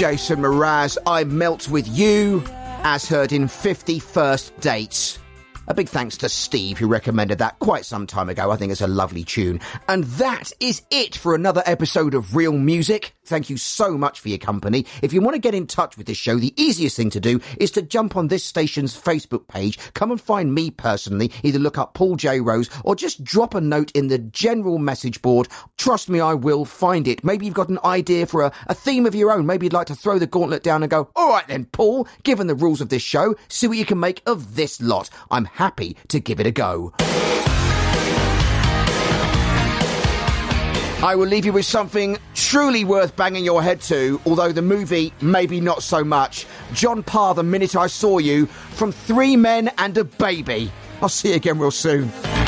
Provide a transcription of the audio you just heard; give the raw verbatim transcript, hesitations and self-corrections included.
Jason Mraz, I Melt With You, as heard in fifty First Dates. A big thanks to Steve, who recommended that quite some time ago. I think it's a lovely tune. And that is it for another episode of Real Music. Thank you so much for your company. If you want to get in touch with this show, the easiest thing to do is to jump on this station's Facebook page. Come and find me personally. Either look up Paul J. Rose or just drop a note in the general message board. Trust me, I will find it. Maybe you've got an idea for a, a theme of your own. Maybe you'd like to throw the gauntlet down and go, all right then, Paul, given the rules of this show, see what you can make of this lot. I'm happy to give it a go. I will leave you with something truly worth banging your head to, although the movie maybe not so much. John Parr, The Minute I Saw You, from Three Men and a Baby. I'll see you again real soon.